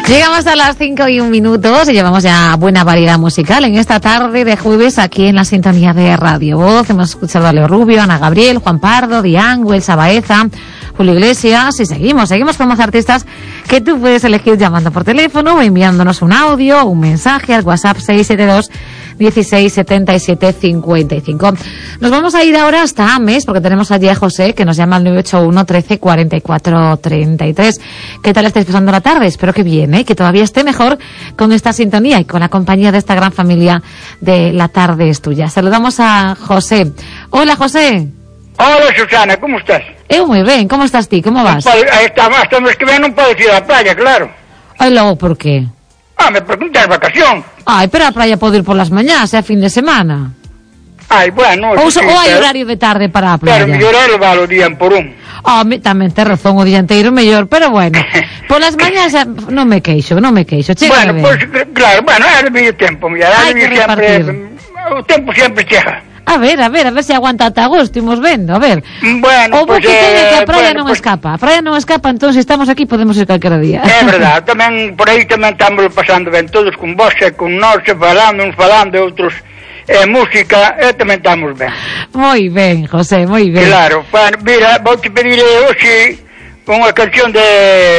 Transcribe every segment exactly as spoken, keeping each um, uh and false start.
Llegamos a las cinco y un minutos y llevamos ya buena variedad musical en esta tarde de jueves aquí en la sintonía de Radio Voz. Hemos escuchado a Leo Rubio, Ana Gabriel, Juan Pardo, Diango, Elsa Baeza, Julio Iglesias y seguimos, seguimos con más artistas que tú puedes elegir llamando por teléfono o enviándonos un audio o un mensaje al WhatsApp seis siete dos, dieciséis, setenta y siete, cincuenta y cinco. Nos vamos a ir ahora hasta Ames porque tenemos allí a José que nos llama al nueve ocho uno, trece, cuarenta y cuatro, treinta y tres. ¿Qué tal estáis pasando la tarde? Espero que bien, ¿eh? Que todavía esté mejor con esta sintonía y con la compañía de esta gran familia de La Tarde es Tuya. Saludamos a José. Hola, José. Hola, Susana, ¿cómo estás? Eu moi ben, como estás ti? Como vas? Pode, aí está, hasta mes que ven non podes ir á praia, claro. Ai, logo, por qué? Ah, me preguntas vacación. Ai, pero a praia pode ir por las mañás, é fin de semana. Ai, bueno... Ou, sí, ou hai pero, horario de tarde para a praia? Pero mellor é levar o día en por un. Ah, oh, tamén te razón, o día inteiro mellor, pero bueno. Por las mañás non me queixo, non me queixo. Chega Bueno, pois, pues, claro, bueno, é de medio tempo, mira, hai que repartir. Sempre, o tempo sempre chega. A ver, a ver, a ver se aguanta ata agosto, imos vendo, a ver. Bueno, o pues, que teñe que a praia bueno, non pues, escapa. A praia non escapa, entón se estamos aquí podemos ir calquera día. É verdade, tamén por aí tamén estamos pasando ben todos con vos e con nós, falando, uns falando, outros eh, música, e tamén estamos ben. Moi ben, José, moi ben. Claro, bueno, mira, vou te pedir hoxe unha canción de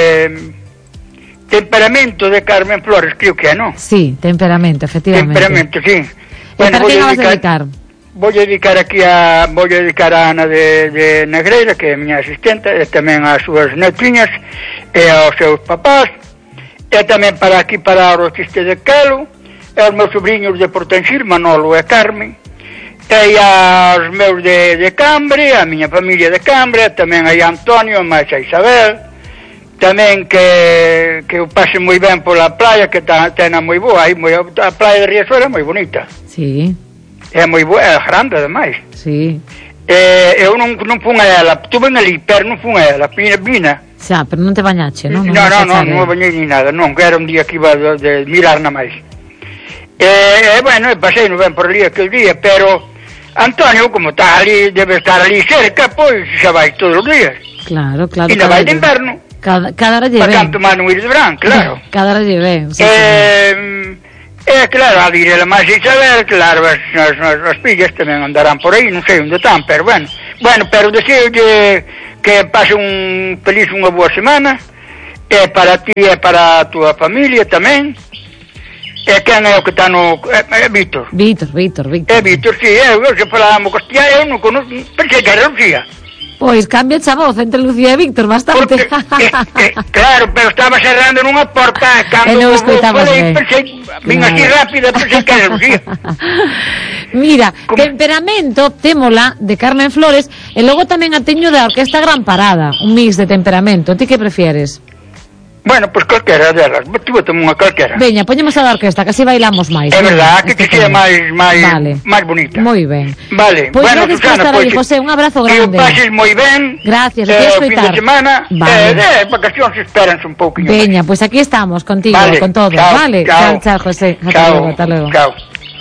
Temperamento de Carmen Flores, creo que é, non? Sí, Temperamento, efectivamente. Temperamento, sí. Bueno, para quen a vas dedicar? Vou dedicar aquí a vou dedicar a Ana de, de Negreira, que é a miña asistente, e tamén ás súas netiñas e aos seus papás, e tamén para aquí para o Chiste de Calo, e aos meus sobrinhos de Portanxir, Manolo e Carmen, e aos meus de, de Cambre, a miña familia de Cambre, e tamén aí a Antonio, e máis a Isabel, tamén que que o pase moi ben pola praia, que ten a moi boa, aí moi, a praia de Riachuelo é moi bonita. Sí. É moi boa, é grande ademais. Sí. Eh, eu non, non fun a ela, tuve ali, pero non fun a ela, vina, vina. Xa, pero non te bañache, non? Non, non, non, non bañei ni nada, non, que era un día que iba de, de mirar na máis. Eh, eh, bueno, pasei non ben por ali aquel día, pero Antonio, como está ali, debe estar ali cerca, pois xa vai todos os días. Claro, claro. E non vai de inverno. Cada, cada hora lle ven. Para canto máis non ir de verán, claro. Cada hora lle ven, sí, eh, É claro, a dir ela máis Isabel, claro, as, as, as, as pillas tamén andarán por aí, non sei onde están, pero bueno. Bueno, pero deseo que, que pase un feliz, unha boa semana, e para ti e para a tua familia tamén. E quen é o que está no... É, é Víctor. Víctor, Víctor, Víctor. É Víctor, sí, eu, eu se falamos costilla, eu non conozco, pensei que era Lucía. Pois cambia a voz entre Lucía e Víctor bastante. Porque, que, que, claro, pero estaba cerrando nunha porta cando non escoitamos ben. Pensei, vin claro. Así rápida, pensei que era Lucía. Mira, como... Temperamento, témola de Carmen Flores, e logo tamén a teño da Orquesta Gran Parada, un mix de Temperamento. Ti que prefieres? Bueno, pois pues calquera delas, tivo tamén unha calquera. Veña, poñemos a da orquesta, que así bailamos máis. É verdade, que que sea máis máis vale. máis bonita. Moi ben. Vale, pois bueno, gracias Susana, por estar pois, aí, José, un abrazo grande. Que o pases moi ben. Gracias, eh, o fin de semana, vale. eh, eh, vacacións esperanse un pouquinho. Veña, pois pues aquí estamos contigo, vale, con todo. chao, vale, chao, chao, chao, José. Hasta chao, luego, hasta luego. Chao.